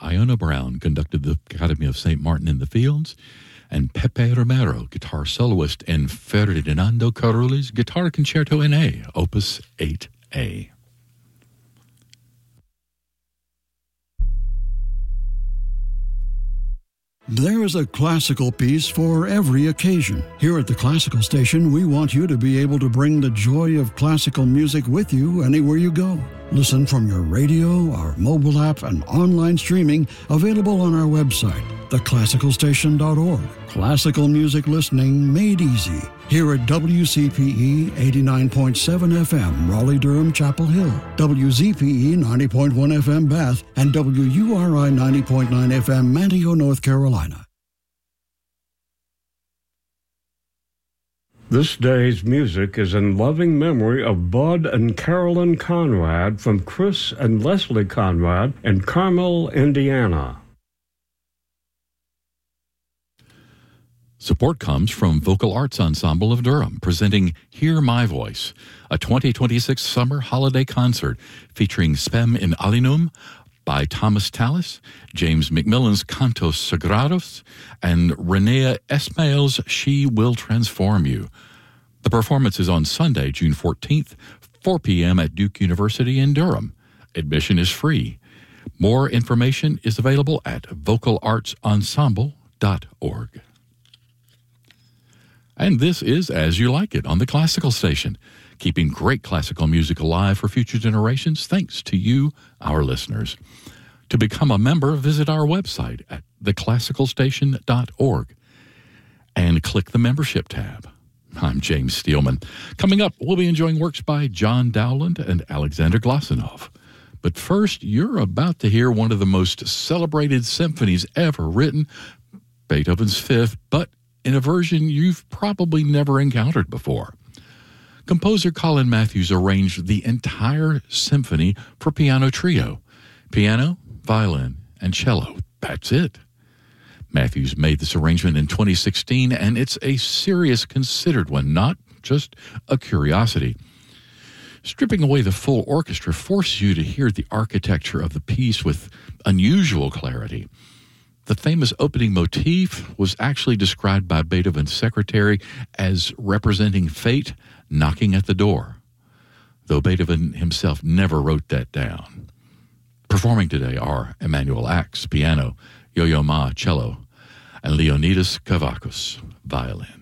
Iona Brown conducted the Academy of St. Martin in the Fields, and Pepe Romero, guitar soloist in Ferdinando Carulli's Guitar Concerto in A, Opus 8A. There is a classical piece for every occasion. Here at the Classical Station, we want you to be able to bring the joy of classical music with you anywhere you go. Listen from your radio, our mobile app, and online streaming available on our website, theclassicalstation.org. Classical music listening made easy. Here at WCPE 89.7 FM, Raleigh-Durham, Chapel Hill, WZPE 90.1 FM, Bath, and WURI 90.9 FM, Manteo, North Carolina. This day's music is in loving memory of Bud and Carolyn Conrad from Chris and Leslie Conrad in Carmel, Indiana. Support comes from Vocal Arts Ensemble of Durham, presenting Hear My Voice, a 2026 summer holiday concert featuring Spem in Alinum by Thomas Tallis, James McMillan's Cantos Sagrados, and Renea Esmail's She Will Transform You. The performance is on Sunday, June 14th, 4 p.m. at Duke University in Durham. Admission is free. More information is available at vocalartsensemble.org. And this is As You Like It on the Classical Station, keeping great classical music alive for future generations thanks to you, our listeners. To become a member, visit our website at theclassicalstation.org and click the membership tab. I'm James Steelman. Coming up, we'll be enjoying works by John Dowland and Alexander Glazunov. But first, you're about to hear one of the most celebrated symphonies ever written, Beethoven's Fifth, but in a version you've probably never encountered before. Composer Colin Matthews arranged the entire symphony for piano trio. Piano, violin, and cello. That's it. Matthews made this arrangement in 2016, and it's a serious, considered one, not just a curiosity. Stripping away the full orchestra forces you to hear the architecture of the piece with unusual clarity. The famous opening motif was actually described by Beethoven's secretary as representing fate knocking at the door, though Beethoven himself never wrote that down. Performing today are Emanuel Ax, piano, Yo-Yo Ma, cello, and Leonidas Kavakos, violin.